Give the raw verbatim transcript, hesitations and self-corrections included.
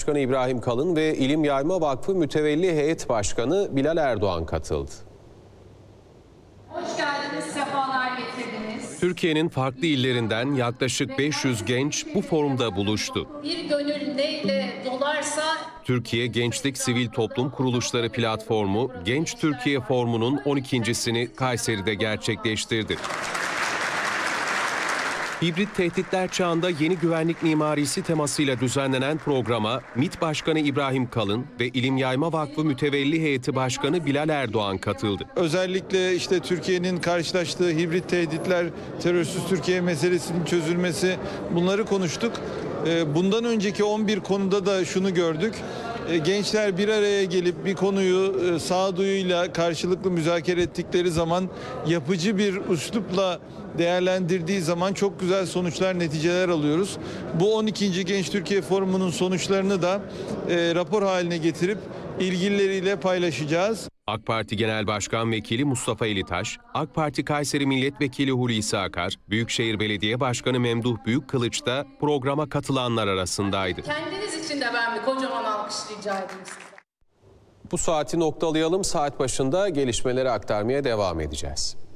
Başkanı İbrahim Kalın ve İlim Yayma Vakfı Mütevelli Heyet Başkanı Bilal Erdoğan katıldı. Hoş geldiniz, sefalar getirdiniz. Türkiye'nin farklı illerinden yaklaşık beş yüz genç bu forumda buluştu. Bir gönül neyle dolarsa... Türkiye Gençlik Sivil Toplum Kuruluşları Platformu, Genç Türkiye Forumu'nun on ikincisini Kayseri'de gerçekleştirdi. Hibrit tehditler çağında yeni güvenlik mimarisi temasıyla düzenlenen programa MİT Başkanı İbrahim Kalın ve İlim Yayma Vakfı Mütevelli Heyeti Başkanı Bilal Erdoğan katıldı. Özellikle işte Türkiye'nin karşılaştığı hibrit tehditler, terörsüz Türkiye meselesinin çözülmesi, bunları konuştuk. Bundan önceki on bir konuda da şunu gördük. Gençler bir araya gelip bir konuyu sağduyuyla karşılıklı müzakere ettikleri zaman, yapıcı bir üslupla değerlendirdiği zaman çok güzel sonuçlar, neticeler alıyoruz. Bu on ikinci Genç Türkiye Forumu'nun sonuçlarını da e, rapor haline getirip ilgilileriyle paylaşacağız. AK Parti Genel Başkan Vekili Mustafa Elitaş, AK Parti Kayseri Milletvekili Hulusi Akar, Büyükşehir Belediye Başkanı Memduh Büyükkılıç da programa katılanlar arasındaydı. Kendiniz için de ben bir kocaman alkış rica edeyim size. Bu saati noktalayalım. Saat başında gelişmeleri aktarmaya devam edeceğiz.